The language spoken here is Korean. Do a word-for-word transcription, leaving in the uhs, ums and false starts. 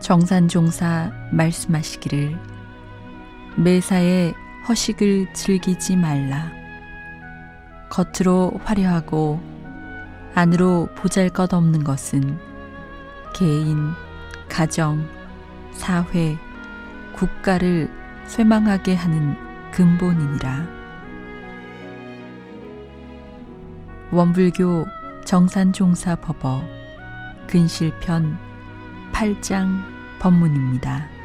정산종사 말씀하시기를 매사에 허식을 즐기지 말라. 겉으로 화려하고 안으로 보잘것없는 것은 개인, 가정, 사회, 국가를 쇠망하게 하는 근본이니라. 원불교 정산종사법어 근실편 팔 장 법문입니다.